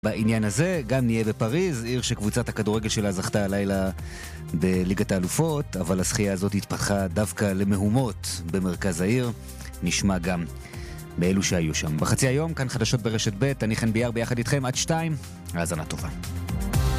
בעניין הזה גם נהיה בפריז, עיר שקבוצת הכדורגל שלה זכתה הלילה בליגת האלופות, אבל השחייה הזאת התפתחה דווקא למהומות במרכז העיר. נשמע גם באלו שהיו שם. בחצי היום, כאן חדשות ברשת ב', אני חן ביאר ביחד איתכם עד 2, האזנה טובה.